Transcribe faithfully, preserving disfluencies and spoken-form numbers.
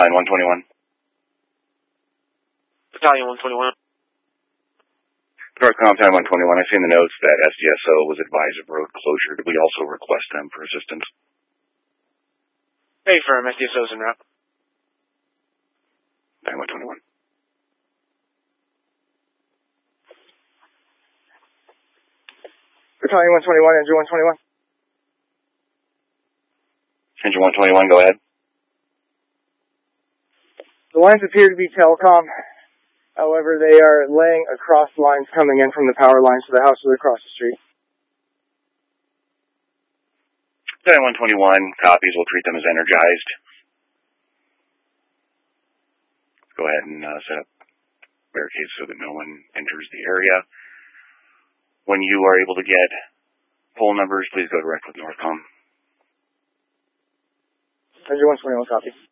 Line one twenty-one. Battalion one twenty-one. Northcom Battalion one twenty-one. I see in the notes that S D S O was advised of road closure. Did we also request them for assistance? Hey, firm. S D S O's en route. Battalion one twenty-one. Battalion one twenty-one, Engine one twenty-one. Engine one twenty-one, go ahead. The lines appear to be telecom. However, they are laying across lines coming in from the power lines to the houses across the street. Battalion one twenty-one, copies. We'll treat them as energized. Go ahead and uh, set up barricades so that no one enters the area. When you are able to get poll numbers, please go direct with Northcom. Engine one twenty-one, copy.